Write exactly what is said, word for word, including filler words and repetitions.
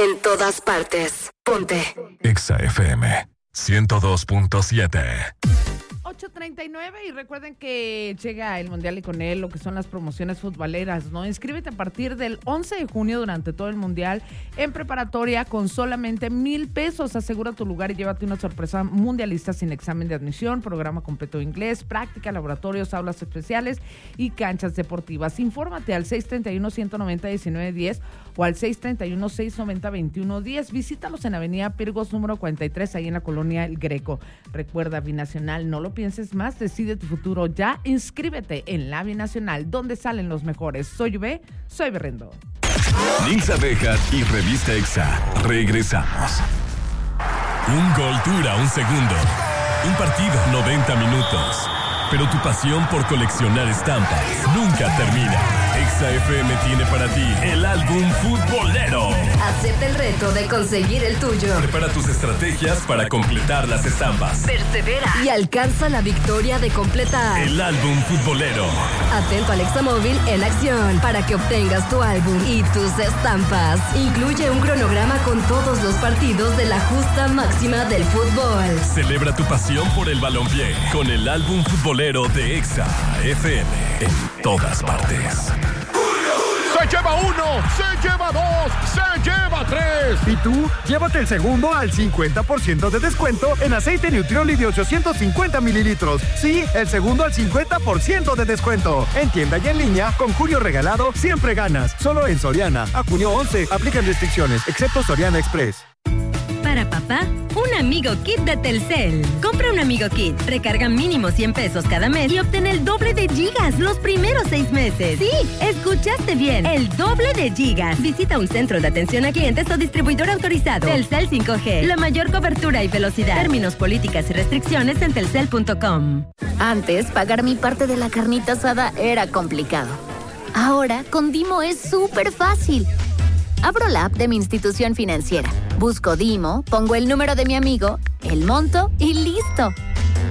En todas partes. Ponte. Exa F M ciento dos punto siete. ocho treinta y nueve y recuerden que llega el Mundial y con él lo que son las promociones futboleras, ¿no? Inscríbete a partir del once de junio durante todo el Mundial en preparatoria con solamente mil pesos. Asegura tu lugar y llévate una sorpresa mundialista sin examen de admisión, programa completo de inglés, práctica, laboratorios, aulas especiales y canchas deportivas. Infórmate al seis tres uno, uno nueve cero, uno nueve uno cero o al seis tres uno, seis nueve cero, dos uno uno cero. Visítalos en Avenida Pirgos número cuarenta y tres, ahí en la colonia El Greco. Recuerda, Binacional, no lo pienses más, decide tu futuro ya. Inscríbete en la Binacional, donde salen los mejores. Soy B, soy Berrendo. Nils Abejas y Revista Exa. Regresamos. Un gol dura un segundo. Un partido, noventa minutos. Pero tu pasión por coleccionar estampas nunca termina. Exa F M tiene para ti el álbum futbolero. Acepta el reto de conseguir el tuyo. Prepara tus estrategias para completar las estampas. Persevera y alcanza la victoria de completar el álbum futbolero. Atento al Examóvil en acción para que obtengas tu álbum y tus estampas. Incluye un cronograma con todos los partidos de la justa máxima del fútbol. Celebra tu pasión por el balompié con el álbum futbolero de Exa F M en todas partes. Se lleva uno, se lleva dos, se lleva tres. ¿Y tú? Llévate el segundo al cincuenta por ciento de descuento en aceite Nutrioli de ochocientos cincuenta mililitros. Sí, el segundo al cincuenta por ciento de descuento. En tienda y en línea, con Julio Regalado, siempre ganas. Solo en Soriana. A junio once, aplican restricciones, excepto Soriana Express. Para papá, un Amigo Kit de Telcel. Compra un Amigo Kit, recarga mínimo cien pesos cada mes y obtén el doble de gigas los primeros seis meses. Sí, escuchaste bien, el doble de gigas. Visita un centro de atención a clientes o distribuidor autorizado. Telcel cinco G, la mayor cobertura y velocidad. Términos, políticas y restricciones en telcel punto com. Antes, pagar mi parte de la carnita asada era complicado. Ahora, con Dimo es súper fácil. Abro la app de mi institución financiera, busco Dimo, pongo el número de mi amigo, el monto y listo.